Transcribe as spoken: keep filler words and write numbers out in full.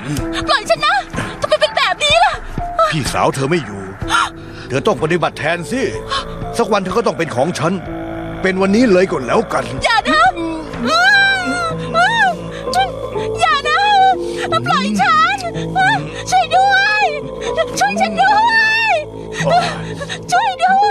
ปล่อยฉันนะทำไมเป็นแบบนี้ล่ะพี่สาวเธอไม่อยู่เธอต้องปฏิบัติแทนสิสักวันเธอก็ต้องเป็นของฉันเป็นวันนี้เลยก็แล้วกันอย่านะอย่านะปล่อยฉันช่วยด้วยช่วยฉันด้วยช่วยด้วย